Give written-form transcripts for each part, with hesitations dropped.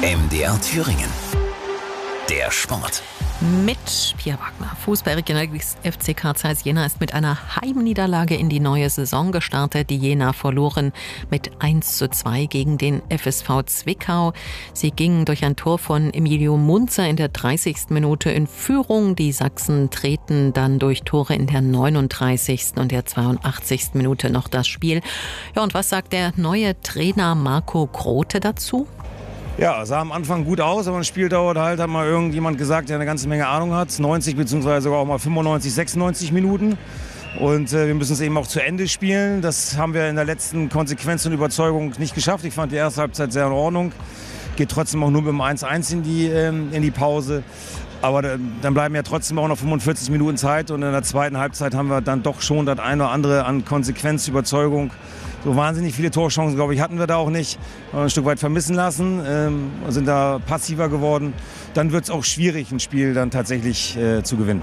MDR Thüringen. Der Sport. Mit Pia Wagner. Fußball-Regionalligist FC Karl Zeiss Jena ist mit einer Heimniederlage in die neue Saison gestartet. Die Jena verloren mit 1:2 gegen den FSV Zwickau. Sie gingen durch ein Tor von Emilio Munzer in der 30. Minute in Führung. Die Sachsen treten dann durch Tore in der 39. und der 82. Minute noch das Spiel. Ja, und was sagt der neue Trainer Marco Grote dazu? Ja, sah am Anfang gut aus, aber ein Spiel dauert halt, hat mal irgendjemand gesagt, der eine ganze Menge Ahnung hat. 90 bzw. sogar auch mal 95, 96 Minuten. Und wir müssen es eben auch zu Ende spielen. Das haben wir in der letzten Konsequenz und Überzeugung nicht geschafft. Ich fand die erste Halbzeit sehr in Ordnung. Geht trotzdem auch nur mit dem 1:1 in die Pause. Aber dann bleiben ja trotzdem auch noch 45 Minuten Zeit. Und in der zweiten Halbzeit haben wir dann doch schon das eine oder andere an Konsequenz, Überzeugung. So wahnsinnig viele Torchancen, glaube ich, hatten wir da auch nicht. Ein Stück weit vermissen lassen, sind da passiver geworden. Dann wird es auch schwierig, ein Spiel dann tatsächlich zu gewinnen.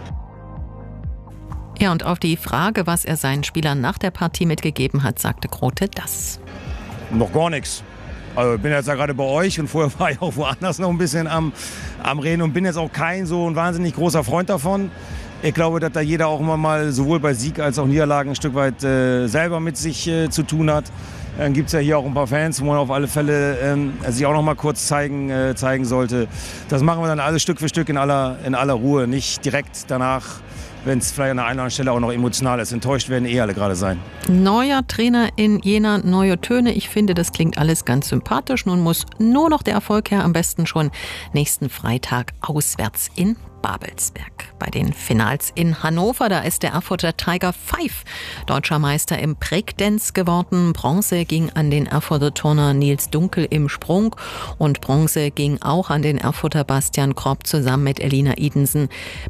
Ja, und auf die Frage, was er seinen Spielern nach der Partie mitgegeben hat, sagte Grote das. Noch gar nichts. Also ich bin jetzt ja gerade bei euch und vorher war ich auch woanders noch ein bisschen am Reden und bin jetzt auch kein so ein wahnsinnig großer Freund davon. Ich glaube, dass da jeder auch immer mal sowohl bei Sieg als auch Niederlagen ein Stück weit selber mit sich zu tun hat. Dann gibt es ja hier auch ein paar Fans, wo man auf alle Fälle sich auch noch mal kurz zeigen sollte. Das machen wir dann alles Stück für Stück in aller Ruhe, nicht direkt danach, wenn es vielleicht an der einen oder anderen Stelle auch noch emotional ist. Enttäuscht werden alle gerade sein. Neuer Trainer in Jena, neue Töne. Ich finde, das klingt alles ganz sympathisch. Nun muss nur noch der Erfolg her, am besten schon nächsten Freitag auswärts in Babelsberg. Bei den Finals in Hannover, da ist der Erfurter Tiger Five deutscher Meister im Breakdance geworden. Bronze ging an den Erfurter Turner Nils Dunkel im Sprung und Bronze ging auch an den Erfurter Bastian Kropp zusammen mit Elina Idensen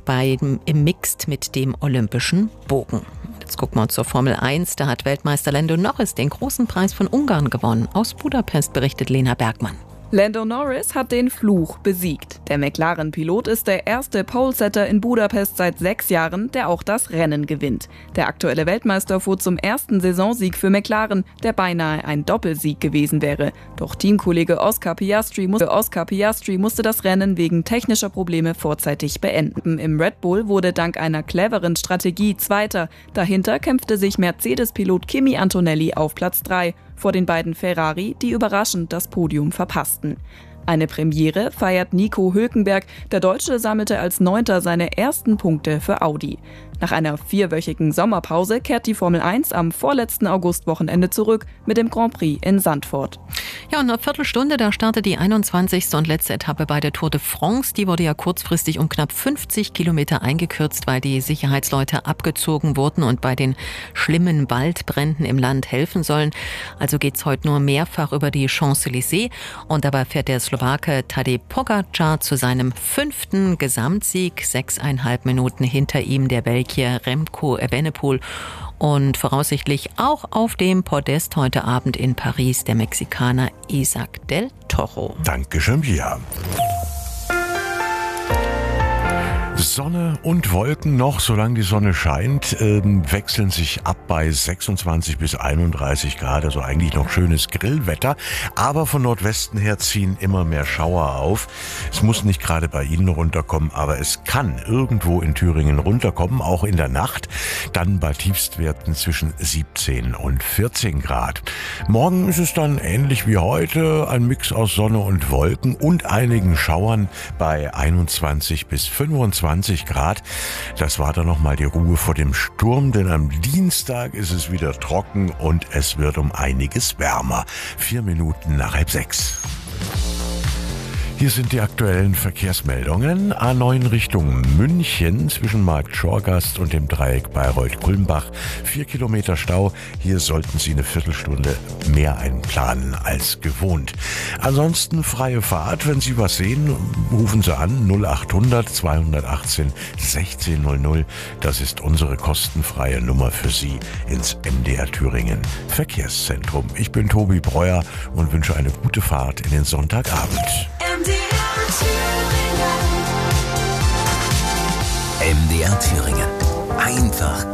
im Mixed mit dem olympischen Bogen. Jetzt gucken wir uns zur Formel 1. Da hat Weltmeister Lando Norris den großen Preis von Ungarn gewonnen. Aus Budapest berichtet Lena Bergmann. Lando Norris hat den Fluch besiegt. Der McLaren-Pilot ist der erste Polesetter in Budapest seit 6 Jahren, der auch das Rennen gewinnt. Der aktuelle Weltmeister fuhr zum ersten Saisonsieg für McLaren, der beinahe ein Doppelsieg gewesen wäre. Doch Teamkollege Oscar Piastri musste das Rennen wegen technischer Probleme vorzeitig beenden. Im Red Bull wurde dank einer cleveren Strategie Zweiter. Dahinter kämpfte sich Mercedes-Pilot Kimi Antonelli auf Platz 3. Vor den beiden Ferrari, die überraschend das Podium verpassten. Eine Premiere feiert Nico Hülkenberg. Der Deutsche sammelte als 9. seine ersten Punkte für Audi. Nach einer 4-wöchigen Sommerpause kehrt die Formel 1 am vorletzten Augustwochenende zurück mit dem Grand Prix in Zandvoort. Ja, und in einer Viertelstunde, da startet die 21. und letzte Etappe bei der Tour de France. Die wurde ja kurzfristig um knapp 50 Kilometer eingekürzt, weil die Sicherheitsleute abgezogen wurden und bei den schlimmen Waldbränden im Land helfen sollen. Also geht's heute nur mehrfach über die Champs-Élysées. Und dabei fährt der Slowake Tadej Pogačar zu seinem 5. Gesamtsieg. 6,5 Minuten hinter ihm der Belgier Remco Evenepoel. Und voraussichtlich auch auf dem Podest heute Abend in Paris der Mexikaner Isaac del Toro. Dankeschön, Pia. Sonne und Wolken noch, solange die Sonne scheint, wechseln sich ab bei 26 bis 31 Grad, also eigentlich noch schönes Grillwetter, aber von Nordwesten her ziehen immer mehr Schauer auf. Es muss nicht gerade bei Ihnen runterkommen, aber es kann irgendwo in Thüringen runterkommen, auch in der Nacht, dann bei Tiefstwerten zwischen 17 und 14 Grad. Morgen ist es dann ähnlich wie heute, ein Mix aus Sonne und Wolken und einigen Schauern bei 21 bis 25 Grad. Das war dann nochmal die Ruhe vor dem Sturm, denn am Dienstag ist es wieder trocken und es wird um einiges wärmer. 4 Minuten nach 5:30. Hier sind die aktuellen Verkehrsmeldungen. A9 Richtung München zwischen Markt Schorgast und dem Dreieck Bayreuth-Kulmbach. 4 Kilometer Stau. Hier sollten Sie eine Viertelstunde mehr einplanen als gewohnt. Ansonsten freie Fahrt. Wenn Sie was sehen, rufen Sie an 0800 218 1600. Das ist unsere kostenfreie Nummer für Sie ins MDR Thüringen Verkehrszentrum. Ich bin Tobi Breuer und wünsche eine gute Fahrt in den Sonntagabend. MDR Thüringen. Einfach